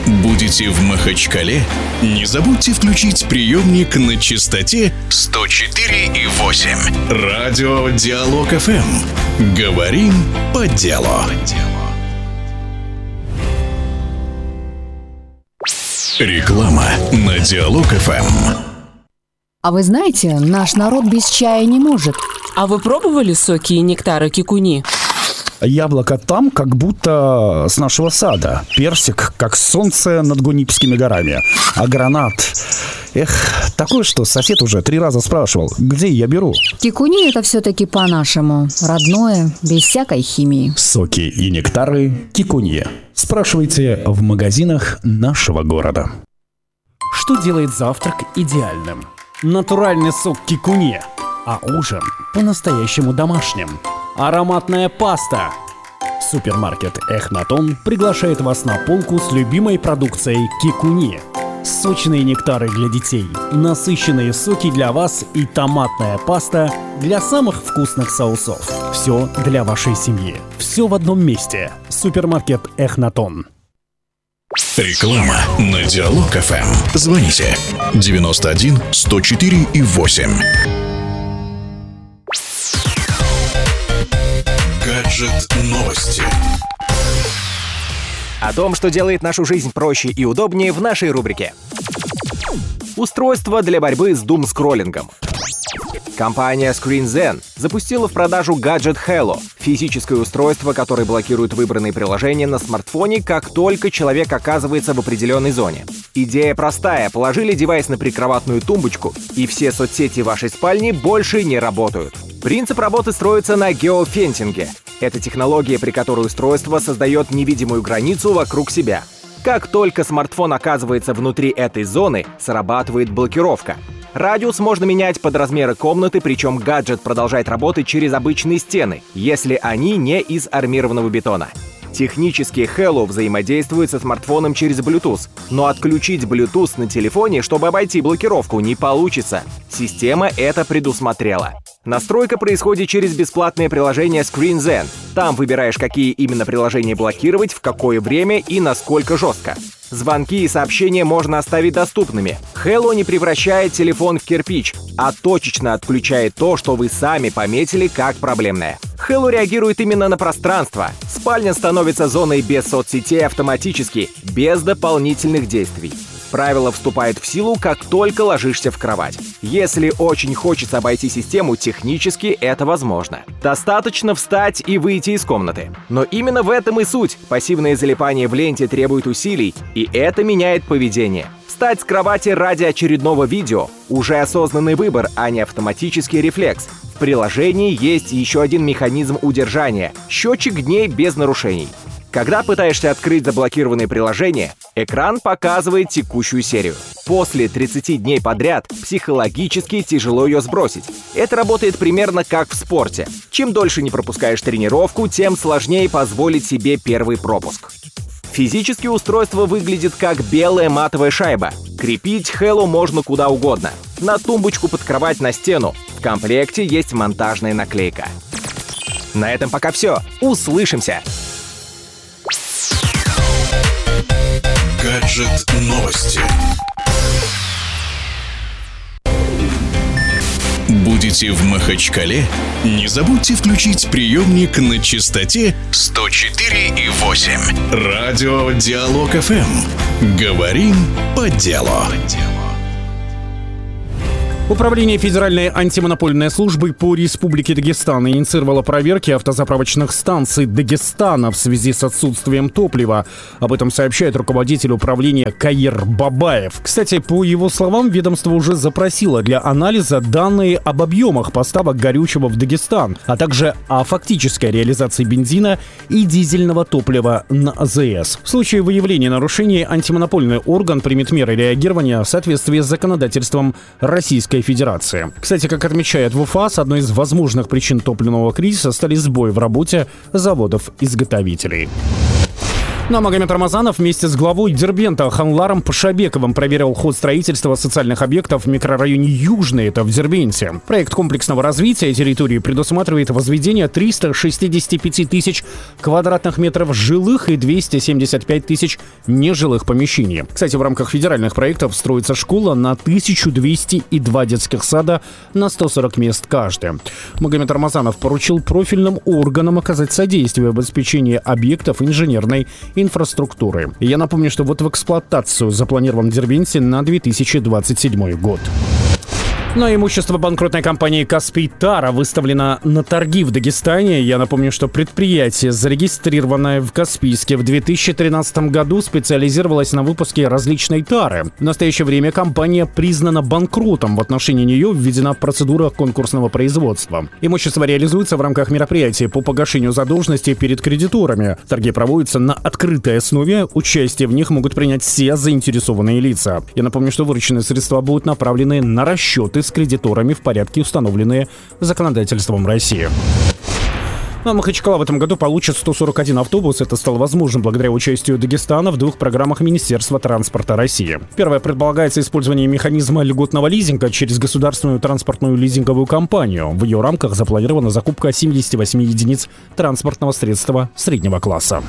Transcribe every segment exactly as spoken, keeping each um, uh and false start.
Будете в Махачкале? Не забудьте включить приемник на частоте сто четыре и восемь. Радио Диалог эф эм. Говорим по делу. Реклама на Диалог эф эм. А вы знаете, наш народ без чая не может. А вы пробовали соки и нектары кикуни? Яблоко там, как будто с нашего сада. Персик, как солнце над Гунипскими горами. А гранат... Эх, такое, что сосед уже три раза спрашивал, где я беру. Кикуни — это все-таки по-нашему. Родное, без всякой химии. Соки и нектары кикуни. Спрашивайте в магазинах нашего города. Что делает завтрак идеальным? Натуральный сок кикуни. А ужин по-настоящему домашним. Ароматная паста. Супермаркет Эхнатон приглашает вас на полку с любимой продукцией кикуни. Сочные нектары для детей, насыщенные соки для вас и томатная паста для самых вкусных соусов. Все для вашей семьи. Все в одном месте. Супермаркет Эхнатон. Реклама на Диалог эф эм. Звоните девяносто один сто четыре и восемь. Гаджет новости. О том, что делает нашу жизнь проще и удобнее, в нашей рубрике. Устройство для борьбы с дум-скроллингом. Компания ScreenZen запустила в продажу гаджет Hello — физическое устройство, которое блокирует выбранные приложения на смартфоне, как только человек оказывается в определенной зоне. Идея простая: положили девайс на прикроватную тумбочку, и все соцсети вашей спальни больше не работают. Принцип работы строится на геофенсинге. Это технология, при которой устройство создает невидимую границу вокруг себя. Как только смартфон оказывается внутри этой зоны, срабатывает блокировка. Радиус можно менять под размеры комнаты, причем гаджет продолжает работать через обычные стены, если они не из армированного бетона. Технически Hello взаимодействует со смартфоном через Bluetooth, но отключить Bluetooth на телефоне, чтобы обойти блокировку, не получится. Система это предусмотрела. Настройка происходит через бесплатное приложение ScreenZen. Там выбираешь, какие именно приложения блокировать, в какое время и насколько жестко. Звонки и сообщения можно оставить доступными. Hello не превращает телефон в кирпич, а точечно отключает то, что вы сами пометили как проблемное. Hello реагирует именно на пространство. Спальня становится зоной без соцсетей автоматически, без дополнительных действий. Правило вступает в силу, как только ложишься в кровать. Если очень хочется обойти систему, технически это возможно. Достаточно встать и выйти из комнаты. Но именно в этом и суть. Пассивное залипание в ленте требует усилий, и это меняет поведение. Встать с кровати ради очередного видео – уже осознанный выбор, а не автоматический рефлекс. В приложении есть еще один механизм удержания – счетчик дней без нарушений. Когда пытаешься открыть заблокированное приложение, экран показывает текущую серию. После тридцати дней подряд психологически тяжело ее сбросить. Это работает примерно как в спорте. Чем дольше не пропускаешь тренировку, тем сложнее позволить себе первый пропуск. Физически устройство выглядит как белая матовая шайба. Крепить Hello можно куда угодно. На тумбочку, под кровать, на стену. В комплекте есть монтажная наклейка. На этом пока все. Услышимся! Гаджет новости. Будете в Махачкале? Не забудьте включить приемник на частоте сто четыре и восемь. Радио Диалог эф эм. Говорим по делу. Управление Федеральной антимонопольной службы по Республике Дагестан инициировало проверки автозаправочных станций Дагестана в связи с отсутствием топлива. Об этом сообщает руководитель управления Каир Бабаев. Кстати, по его словам, ведомство уже запросило для анализа данные об объемах поставок горючего в Дагестан, а также о фактической реализации бензина и дизельного топлива на АЗС. В случае выявления нарушений антимонопольный орган примет меры реагирования в соответствии с законодательством Российской Федерации. Кстати, как отмечает ВУФАС, одной из возможных причин топливного кризиса стали сбои в работе заводов-изготовителей. Ну а Магомед Рамазанов вместе с главой Дербента Ханларом Пашабековым проверил ход строительства социальных объектов в микрорайоне Южный, это в Дербенте. Проект комплексного развития территории предусматривает возведение триста шестьдесят пять тысяч квадратных метров жилых и двести семьдесят пять тысяч нежилых помещений. Кстати, в рамках федеральных проектов строится школа на тысячу двести и два детских сада на сто сорок мест каждый. Магомед Рамазанов поручил профильным органам оказать содействие в обеспечении объектов инженерной инфраструктуры. И я напомню, что вот в эксплуатацию запланирован в Дербенте на две тысячи двадцать седьмой год. Но имущество банкротной компании «Каспий Тара» выставлено на торги в Дагестане. Я напомню, что предприятие, зарегистрированное в Каспийске в две тысячи тринадцатом году, специализировалось на выпуске различной тары. В настоящее время компания признана банкротом. В отношении нее введена процедура конкурсного производства. Имущество реализуется в рамках мероприятий по погашению задолженности перед кредиторами. Торги проводятся на открытой основе. Участие в них могут принять все заинтересованные лица. Я напомню, что вырученные средства будут направлены на расчеты с кредиторами в порядке, установленные законодательством России. Ну, а Махачкала в этом году получит сто сорок один автобус. Это стало возможным благодаря участию Дагестана в двух программах Министерства транспорта России. Первое, предполагается использование механизма льготного лизинга через государственную транспортную лизинговую компанию. В ее рамках запланирована закупка семьдесят восемь единиц транспортного средства среднего класса.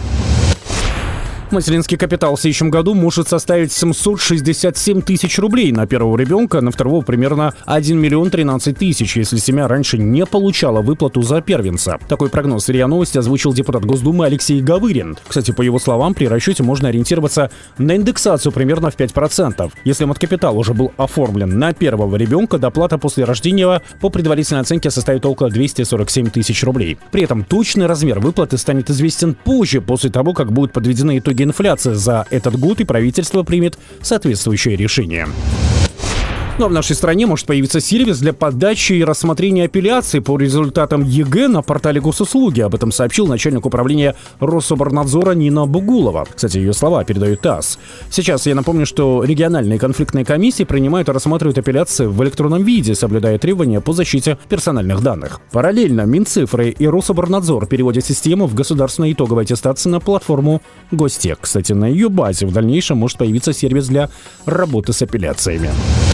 Материнский капитал в следующем году может составить семьсот шестьдесят семь тысяч рублей на первого ребенка, на второго примерно один миллион тринадцать тысяч, если семья раньше не получала выплату за первенца. Такой прогноз РИА Новости озвучил депутат Госдумы Алексей Гавырин. Кстати, по его словам, при расчете можно ориентироваться на индексацию примерно в пять процентов. Если маткапитал уже был оформлен на первого ребенка, доплата после рождения по предварительной оценке составит около двести сорок семь тысяч рублей. При этом точный размер выплаты станет известен позже, после того, как будут подведены итоги инфляции за этот год, и правительство примет соответствующее решение. Ну а в нашей стране может появиться сервис для подачи и рассмотрения апелляций по результатам ЕГЭ на портале Госуслуги. Об этом сообщил начальник управления Рособорнадзора Нина Бугулова. Кстати, ее слова передает ТАСС. Сейчас я напомню, что региональные конфликтные комиссии принимают и рассматривают апелляции в электронном виде, соблюдая требования по защите персональных данных. Параллельно Минцифры и Рособорнадзор переводят систему в государственную итоговую аттестацию на платформу Гостех. Кстати, на ее базе в дальнейшем может появиться сервис для работы с апелляциями.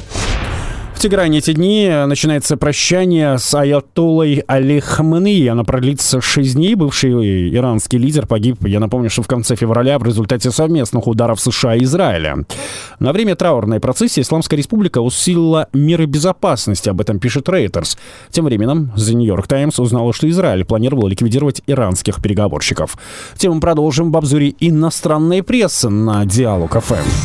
В Тегеране эти дни начинается прощание с аятоллой Али Хаменеи. Оно продлится шесть дней. Бывший иранский лидер погиб, я напомню, что в конце февраля в результате совместных ударов США и Израиля. На время траурной процессии Исламская Республика усилила меры безопасности. Об этом пишет Reuters. Тем временем The New York Times узнала, что Израиль планировал ликвидировать иранских переговорщиков. Тему продолжим в обзоре иностранной прессы на Диалог эф эм.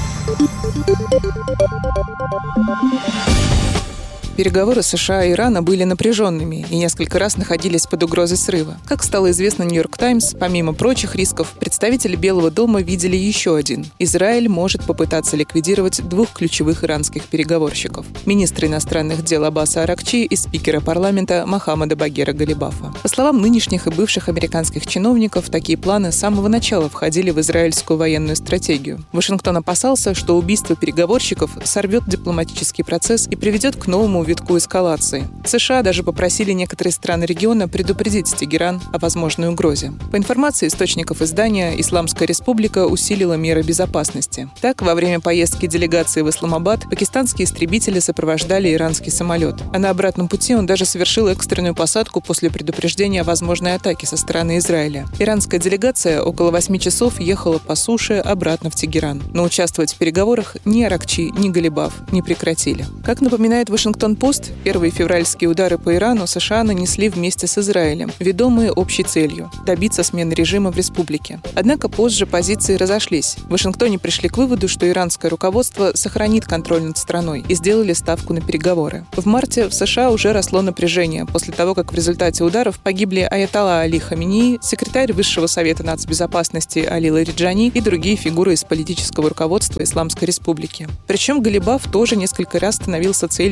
Переговоры США и Ирана были напряженными и несколько раз находились под угрозой срыва. Как стало известно «Нью-Йорк Таймс», помимо прочих рисков, представители Белого дома видели еще один. Израиль может попытаться ликвидировать двух ключевых иранских переговорщиков – министра иностранных дел Аббаса Аракчи и спикера парламента Мохаммада Багера Галибафа. По словам нынешних и бывших американских чиновников, такие планы с самого начала входили в израильскую военную стратегию. Вашингтон опасался, что убийство переговорщиков сорвет дипломатический процесс и приведет к новому витку эскалации. США даже попросили некоторые страны региона предупредить Тегеран о возможной угрозе. По информации источников издания, Исламская Республика усилила меры безопасности. Так, во время поездки делегации в Исламабад пакистанские истребители сопровождали иранский самолет. А на обратном пути он даже совершил экстренную посадку после предупреждения о возможной атаке со стороны Израиля. Иранская делегация около восьми часов ехала по суше обратно в Тегеран. Но участвовать в переговорах ни Аракчи, ни Галибаф не прекратили. Как напоминает Вашингтон Пост, первые февральские удары по Ирану США нанесли вместе с Израилем, ведомые общей целью – добиться смены режима в республике. Однако позже позиции разошлись. В Вашингтоне пришли к выводу, что иранское руководство сохранит контроль над страной, и сделали ставку на переговоры. В марте в США уже росло напряжение после того, как в результате ударов погибли аятолла Али Хаменеи, секретарь Высшего совета нацбезопасности Али Лариджани и другие фигуры из политического руководства Исламской Республики. Причем Галибаф тоже несколько раз становился целью израильских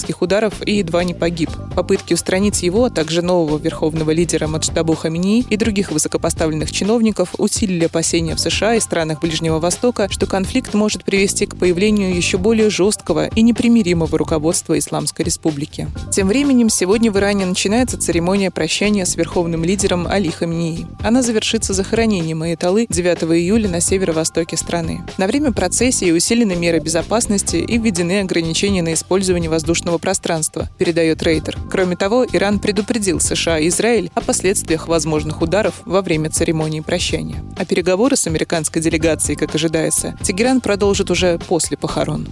террористических ударов и едва не погиб. Попытки устранить его, а также нового верховного лидера Маджтабу Хаминеи и других высокопоставленных чиновников усилили опасения в США и странах Ближнего Востока, что конфликт может привести к появлению еще более жесткого и непримиримого руководства Исламской Республики. Тем временем сегодня в Иране начинается церемония прощания с верховным лидером Али Хаминеи. Она завершится захоронением аятоллы девятого июля на северо-востоке страны. На время процессии усилены меры безопасности и введены ограничения на использование воздушного пространства, передает Рейтер. Кроме того, Иран предупредил США и Израиль о последствиях возможных ударов во время церемонии прощания. А переговоры с американской делегацией, как ожидается, Тегеран продолжит уже после похорон.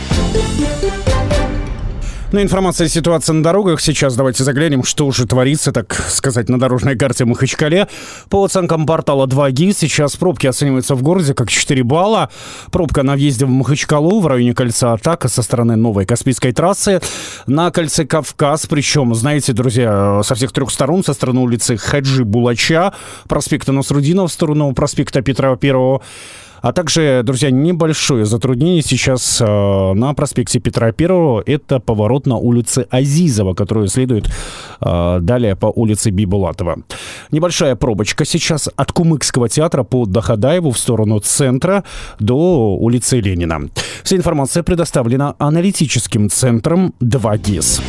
Ну, информация о ситуации на дорогах. Сейчас давайте заглянем, что уже творится, так сказать, на дорожной карте Махачкале. По оценкам портала два джи, сейчас пробки оцениваются в городе как четыре балла. Пробка на въезде в Махачкалу в районе кольца Атака со стороны новой Каспийской трассы. На кольце Кавказ, причем, знаете, друзья, со всех трех сторон, со стороны улицы Хаджи Булача, проспекта Насрудинова в сторону проспекта Петра Первого. А также, друзья, небольшое затруднение сейчас э, на проспекте Петра Первого. Это поворот на улице Азизова, которую следует э, далее по улице Бибулатова. Небольшая пробочка сейчас от Кумыкского театра по Дахадаеву в сторону центра до улицы Ленина. Вся информация предоставлена аналитическим центром два гис.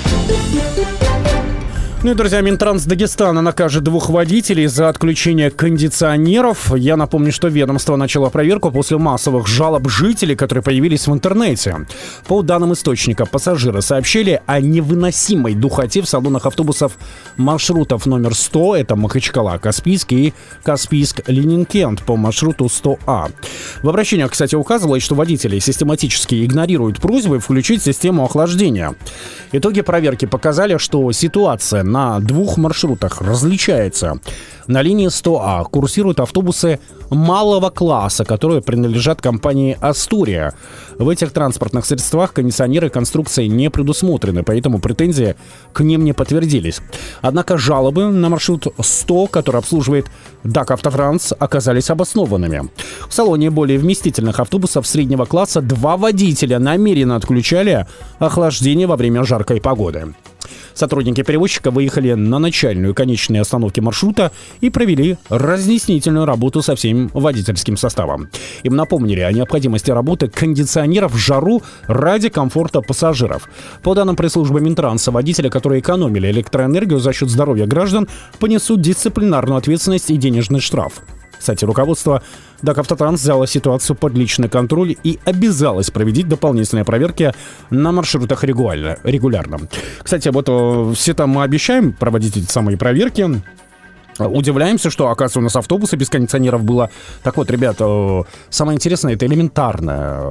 Ну и, друзья, Минтранс Дагестана накажет двух водителей за отключение кондиционеров. Я напомню, что ведомство начало проверку после массовых жалоб жителей, которые появились в интернете. По данным источника, пассажиры сообщили о невыносимой духоте в салонах автобусов маршрутов номер сто, это Махачкала-Каспийск, и Каспийск-Ленинкент по маршруту сто А. В обращениях, кстати, указывалось, что водители систематически игнорируют просьбы включить систему охлаждения. Итоги проверки показали, что ситуация на двух маршрутах различается. На линии сто А курсируют автобусы малого класса, которые принадлежат компании «Астурия». В этих транспортных средствах кондиционеры конструкции не предусмотрены, поэтому претензии к ним не подтвердились. Однако жалобы на маршрут сто, который обслуживает ДАК «Автотранс», оказались обоснованными. В салоне более вместительных автобусов среднего класса два водителя намеренно отключали охлаждение во время жаркой погоды. Сотрудники перевозчика выехали на начальную и конечные остановки маршрута и провели разъяснительную работу со всем водительским составом. Им напомнили о необходимости работы кондиционеров в жару ради комфорта пассажиров. По данным пресс-службы Минтранса, водители, которые экономили электроэнергию за счет здоровья граждан, понесут дисциплинарную ответственность и денежный штраф. Кстати, руководство ДАК «Автотранс» взяло ситуацию под личный контроль и обязалось проводить дополнительные проверки на маршрутах регулярно. Кстати, вот все там мы обещаем проводить эти самые проверки. Удивляемся, что, оказывается, у нас автобусы без кондиционеров было. Так вот, ребята, самое интересное, это элементарное.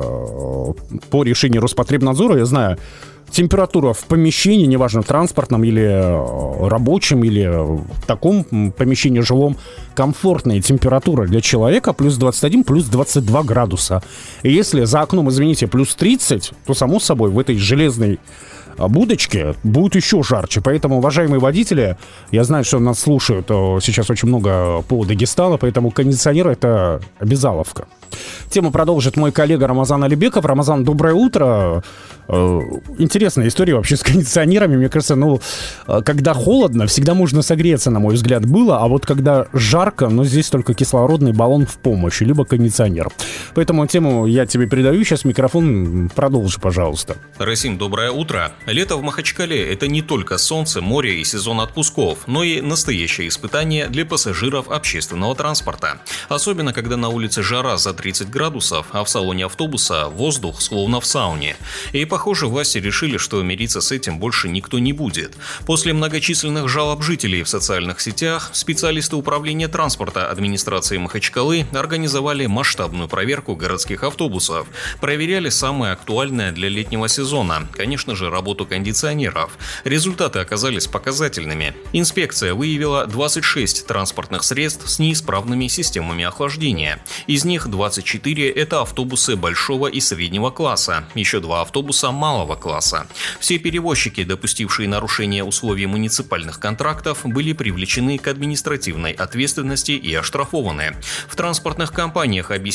По решению Роспотребнадзора, я знаю, температура в помещении, неважно, транспортном или рабочем, или в таком помещении жилом, комфортная температура для человека плюс двадцать один, плюс двадцать два градуса. И если за окном, извините, плюс тридцать, то, само собой, в этой железной будочке будет еще жарче. Поэтому, уважаемые водители, я знаю, что нас слушают сейчас очень много по Дагестану, поэтому кондиционер — это обязаловка. Тему продолжит мой коллега Рамазан Алибеков. Рамазан, доброе утро. Интересная история вообще с кондиционерами. Мне кажется, ну, когда холодно, всегда можно согреться, на мой взгляд, было. А вот когда жарко, ну, здесь только кислородный баллон в помощь, либо кондиционер. Поэтому тему я тебе передаю. Сейчас микрофон. Продолжи, пожалуйста. Расим, доброе утро. Лето в Махачкале – это не только солнце, море и сезон отпусков, но и настоящее испытание для пассажиров общественного транспорта. Особенно, когда на улице жара за тридцать градусов, а в салоне автобуса воздух словно в сауне. И, похоже, власти решили, что мириться с этим больше никто не будет. После многочисленных жалоб жителей в социальных сетях, специалисты управления транспорта администрации Махачкалы организовали масштабную проверку городских автобусов. Проверяли самое актуальное для летнего сезона, конечно же, работу кондиционеров. Результаты оказались показательными. Инспекция выявила двадцать шесть транспортных средств с неисправными системами охлаждения. Из них двадцать четыре – это автобусы большого и среднего класса, еще два автобуса малого класса. Все перевозчики, допустившие нарушение условий муниципальных контрактов, были привлечены к административной ответственности и оштрафованы. В транспортных компаниях объяснили ситуацию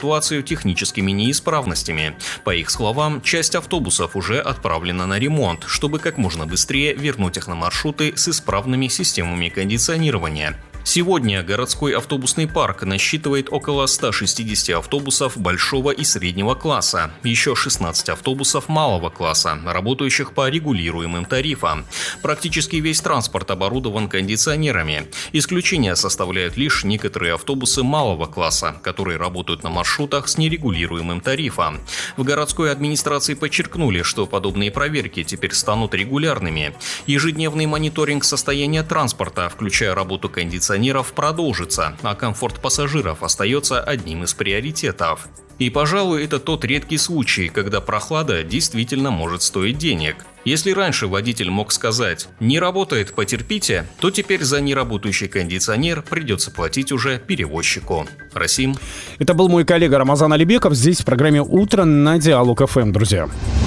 ситуацию техническими неисправностями. По их словам, часть автобусов уже отправлена на ремонт, чтобы как можно быстрее вернуть их на маршруты с исправными системами кондиционирования. Сегодня городской автобусный парк насчитывает около ста шестидесяти автобусов большого и среднего класса, еще шестнадцать автобусов малого класса, работающих по регулируемым тарифам. Практически весь транспорт оборудован кондиционерами. Исключения составляют лишь некоторые автобусы малого класса, которые работают на маршрутах с нерегулируемым тарифом. В городской администрации подчеркнули, что подобные проверки теперь станут регулярными. Ежедневный мониторинг состояния транспорта, включая работу кондиционеров, продолжится, а комфорт пассажиров остается одним из приоритетов. И, пожалуй, это тот редкий случай, когда прохлада действительно может стоить денег. Если раньше водитель мог сказать «не работает, потерпите», то теперь за неработающий кондиционер придется платить уже перевозчику. Расим. Это был мой коллега Рамазан Алибеков здесь в программе «Утро» на Диалог эф эм, друзья.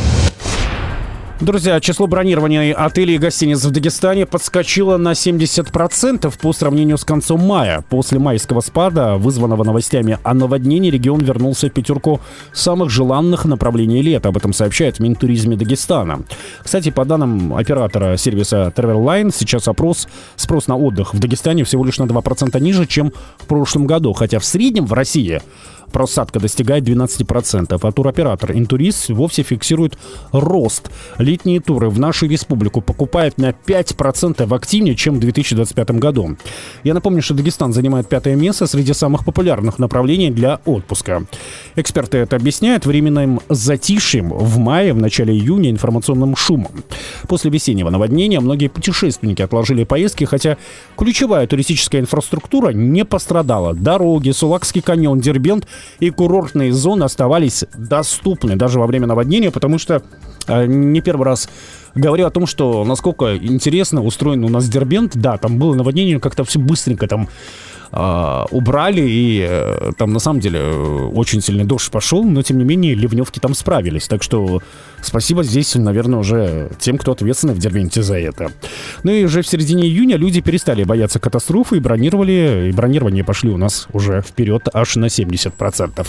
Друзья, число бронирования отелей и гостиниц в Дагестане подскочило на семьдесят процентов по сравнению с концом мая. После майского спада, вызванного новостями о наводнении, регион вернулся в пятерку самых желанных направлений лета. Об этом сообщает Минтуризме Дагестана. Кстати, по данным оператора сервиса Travelline, сейчас опрос, спрос на отдых в Дагестане всего лишь на два процента ниже, чем в прошлом году. Хотя в среднем в России просадка достигает двенадцать процентов, а туроператор «Интурист» вовсе фиксирует рост. Летние туры в нашу республику покупают на пять процентов активнее, чем в две тысячи двадцать пятом году. Я напомню, что Дагестан занимает пятое место среди самых популярных направлений для отпуска. Эксперты это объясняют временным затишьем в мае, в начале июня, информационным шумом. После весеннего наводнения многие путешественники отложили поездки, хотя ключевая туристическая инфраструктура не пострадала. Дороги, Сулакский каньон, Дербент и курортные зоны оставались доступны даже во время наводнения, потому что э, не первый раз говорю о том, что насколько интересно устроен у нас Дербент. Да, там было наводнение, как-то все быстренько там э, убрали, и э, там на самом деле очень сильный дождь пошел, но тем не менее ливневки там справились. Так что спасибо здесь, наверное, уже тем, кто ответственный в Дербенте за это. Ну и уже в середине июня люди перестали бояться катастрофы и бронировали, и бронирование пошли у нас уже вперед аж на семьдесят процентов.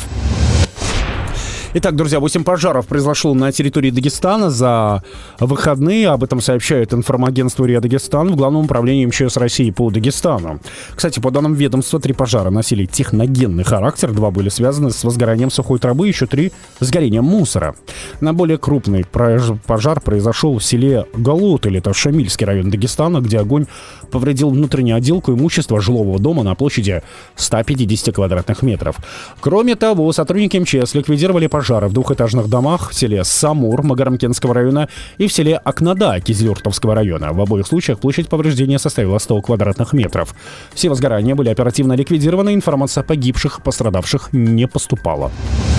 Итак, друзья, восемь пожаров произошло на территории Дагестана за выходные. Об этом сообщает информагентство РИА Дагестан в Главном управлении эм че эс России по Дагестану. Кстати, по данным ведомства, три пожара носили техногенный характер. Два были связаны с возгоранием сухой травы, еще три с горением мусора. На более крупный пожар произошел в селе Галутыль, это Шамильский район Дагестана, где огонь повредил внутреннюю отделку имущества жилого дома на площади ста пятидесяти квадратных метров. Кроме того, сотрудники эм че эс ликвидировали пожар в двухэтажных домах в селе Самур Магарамкентского района и в селе Акнада Кизилюртовского района. В обоих случаях площадь повреждения составила сто квадратных метров. Все возгорания были оперативно ликвидированы, информация о погибших, пострадавших не поступала.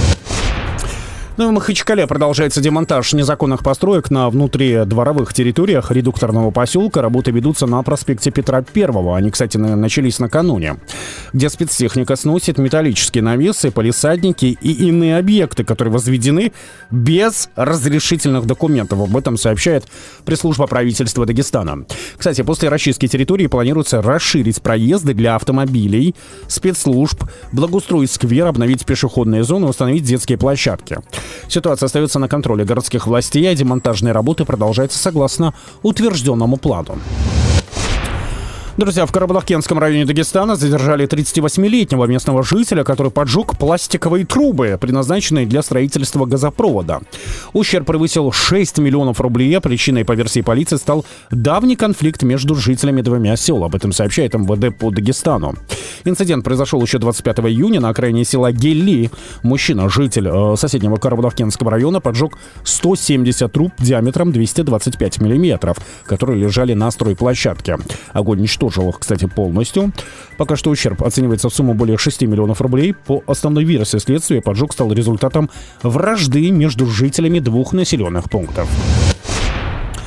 Ну, в Махачкале продолжается демонтаж незаконных построек на внутридворовых территориях редукторного поселка. Работы ведутся на проспекте Петра Первого. Они, кстати, начались накануне. Где спецтехника сносит металлические навесы, палисадники и иные объекты, которые возведены без разрешительных документов. Об этом сообщает пресс-служба правительства Дагестана. Кстати, после расчистки территории планируется расширить проезды для автомобилей, спецслужб, благоустроить сквер, обновить пешеходные зоны, установить детские площадки. Ситуация остается на контроле городских властей, а демонтажные работы продолжаются согласно утвержденному плану. Друзья, в Карабулакенском районе Дагестана задержали тридцативосьмилетнего местного жителя, который поджег пластиковые трубы, предназначенные для строительства газопровода. Ущерб превысил шесть миллионов рублей, а причиной, по версии полиции, стал давний конфликт между жителями двумя сел. Об этом сообщает эм вэ дэ по Дагестану. Инцидент произошел еще двадцать пятого июня на окраине села Гелли. Мужчина, житель э, соседнего Карабулакенского района, поджег сто семьдесят труб диаметром двести двадцать пять миллиметров, которые лежали на стройплощадке. Огонь уничтожил их, кстати, полностью. Пока что ущерб оценивается в сумму более шести миллионов рублей. По основной версии следствия, поджог стал результатом вражды между жителями двух населенных пунктов.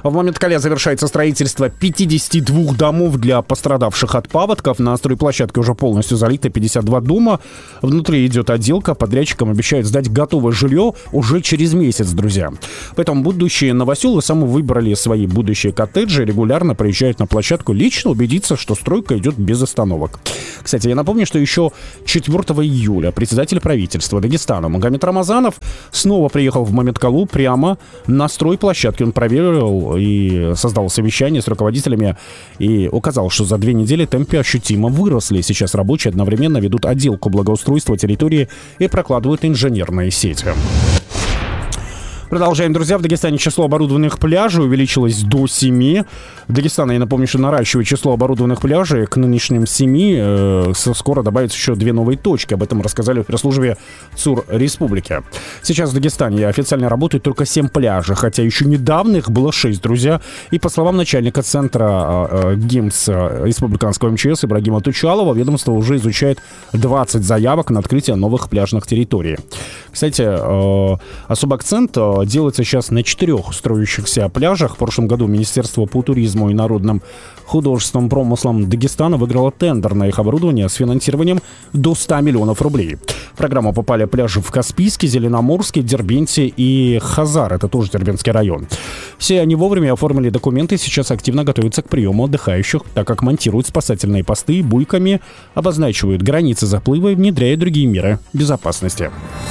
В Махачкале завершается строительство пятидесяти двух домов для пострадавших от паводков. На стройплощадке уже полностью залито пятьдесят два дома. Внутри идет отделка. Подрядчикам обещают сдать готовое жилье уже через месяц, друзья. Поэтому будущие новоселы сами выбрали свои будущие коттеджи, регулярно приезжают на площадку лично убедиться, что стройка идет без остановок. Кстати, я напомню, что еще четвёртого июля председатель правительства Дагестана Магомед Рамазанов снова приехал в Махачкалу прямо на стройплощадке. Он проверил и создал совещание с руководителями и указал, что за две недели темпы ощутимо выросли. Сейчас рабочие одновременно ведут отделку благоустройства территории и прокладывают инженерные сети. Продолжаем, друзья. В Дагестане число оборудованных пляжей увеличилось до семи. Дагестан, я напомню, что наращивает число оборудованных пляжей к нынешним семи. Э, скоро добавятся еще две новые точки. Об этом рассказали в пресс-службе ЦУР Республики. Сейчас в Дагестане официально работают только семь пляжей, хотя еще недавно их было шесть, друзья. И по словам начальника центра э, ГИМС республиканского МЧС Ибрагима Тучалова, ведомство уже изучает двадцать заявок на открытие новых пляжных территорий. Кстати, э, особый акцент э, делается сейчас на четырех строящихся пляжах. В прошлом году Министерство по туризму и народным художественным промыслам Дагестана выиграло тендер на их оборудование с финансированием до ста миллионов рублей. В программу попали пляжи в Каспийске, Зеленоморске, Дербенте и Хазар. Это тоже Дербентский район. Все они вовремя оформили документы и сейчас активно готовятся к приему отдыхающих, так как монтируют спасательные посты буйками, обозначивают границы заплыва и внедряют другие меры безопасности.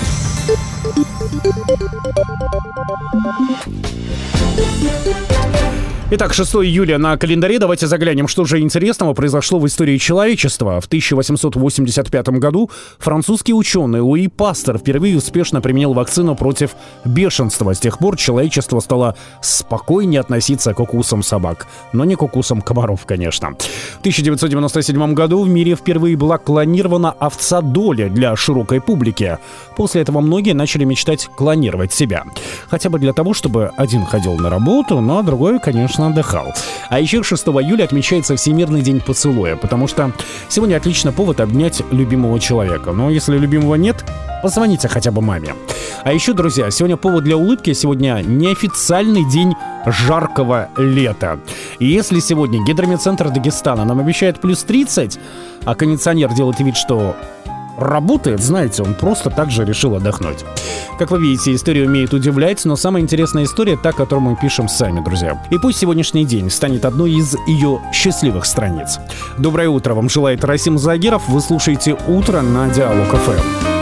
Итак, шестого июля на календаре. Давайте заглянем, что же интересного произошло в истории человечества. В тысяча восемьсот восемьдесят пятом году французский ученый Луи Пастер впервые успешно применил вакцину против бешенства. С тех пор человечество стало спокойнее относиться к укусам собак. Но не к укусам комаров, конечно. В тысяча девятьсот девяносто седьмом году в мире впервые была клонирована овца Долли для широкой публики. После этого многие начали мечтать клонировать себя. Хотя бы для того, чтобы один ходил на работу, но другой, конечно, отдыхал. А еще шестого июля отмечается Всемирный день поцелуя, потому что сегодня отлично повод обнять любимого человека. Но если любимого нет, позвоните хотя бы маме. А еще, друзья, сегодня повод для улыбки. Сегодня неофициальный день жаркого лета. И если сегодня гидрометцентр Дагестана нам обещает плюс тридцать, а кондиционер делает вид, что работает, знаете, он просто так же решил отдохнуть. Как вы видите, история умеет удивлять, но самая интересная история та, которую мы пишем сами, друзья. И пусть сегодняшний день станет одной из ее счастливых страниц. Доброе утро вам желает Расим Загиров. Вы слушаете «Утро» на Диалог ФМ.